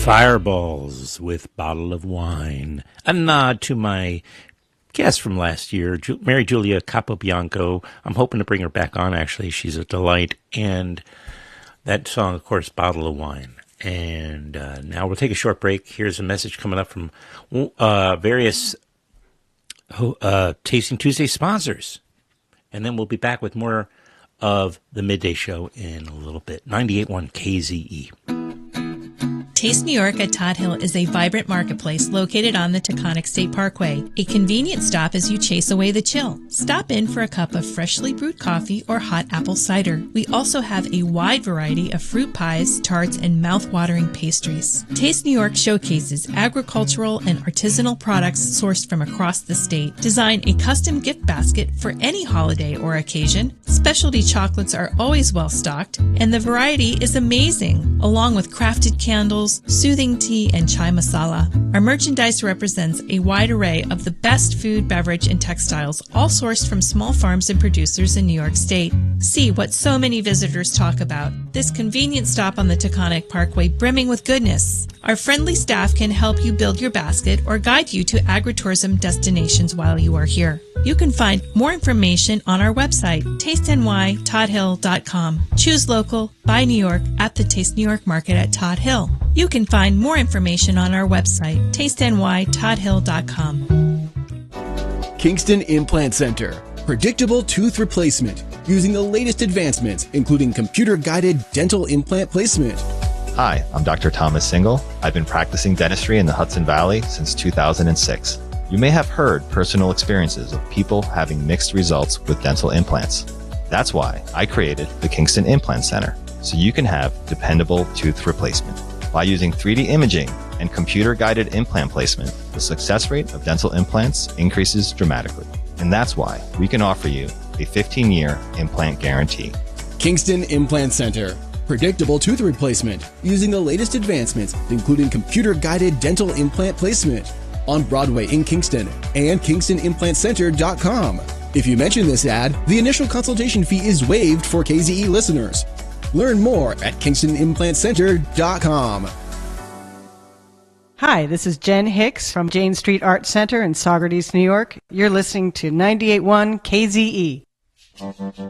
Fireballs with Bottle of Wine. A nod to my guest from last year, Mary Julia Capobianco. I'm hoping to bring her back on, actually. She's a delight. And that song, of course, Bottle of Wine. And now we'll take a short break. Here's a message coming up from various Tasting Tuesday sponsors. And then we'll be back with more of the Midday Show in a little bit. 98.1 KZE. Taste New York at Todd Hill is a vibrant marketplace located on the Taconic State Parkway, a convenient stop as you chase away the chill. Stop in for a cup of freshly brewed coffee or hot apple cider. We also have a wide variety of fruit pies, tarts, and mouth-watering pastries. Taste New York showcases agricultural and artisanal products sourced from across the state. Design a custom gift basket for any holiday or occasion. Specialty chocolates are always well stocked, and the variety is amazing, along with crafted candles, soothing tea, and chai masala. Our merchandise represents a wide array of the best food, beverage, and textiles, all sourced from small farms and producers in New York State. See what so many visitors talk about. This convenient stop on the Taconic Parkway brimming with goodness. Our friendly staff can help you build your basket or guide you to agritourism destinations while you are here. You can find more information on our website, tastenytoddhill.com. Choose local, buy New York at the Taste New York Market at Todd Hill. You can find more information on our website, tastenytoddhill.com. Kingston Implant Center. Predictable tooth replacement using the latest advancements, including computer-guided dental implant placement. Hi, I'm Dr. Thomas Single. I've been practicing dentistry in the Hudson Valley since 2006. You may have heard personal experiences of people having mixed results with dental implants. That's why I created the Kingston Implant Center, so you can have dependable tooth replacement. By using 3D imaging and computer-guided implant placement, the success rate of dental implants increases dramatically. And that's why we can offer you a 15-year implant guarantee. Kingston Implant Center. Predictable tooth replacement using the latest advancements, including computer-guided dental implant placement. On Broadway in Kingston and KingstonImplantCenter.com. If you mention this ad, the initial consultation fee is waived for KZE listeners. Learn more at KingstonImplantCenter.com. Hi, this is Jen Hicks from Jane Street Art Center in Saugerties, New York. You're listening to 98.1 KZE.